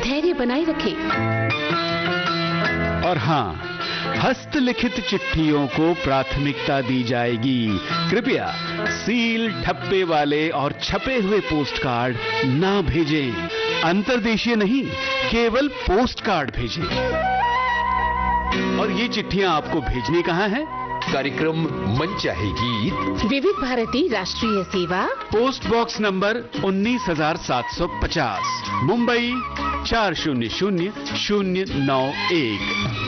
धैर्य बनाए रखें। और हाँ, हस्तलिखित चिट्ठियों को प्राथमिकता दी जाएगी। कृपया सील, ठप्पे वाले और छपे हुए पोस्ट कार्ड ना भेजें। अंतर्देशीय नहीं, केवल पोस्ट कार्ड भेजें। और ये चिट्ठियां आपको भेजनी कहां है? कार्यक्रम मन चाहे गीत, विविध भारती राष्ट्रीय सेवा, पोस्ट बॉक्स नंबर 19,750, मुंबई 400091।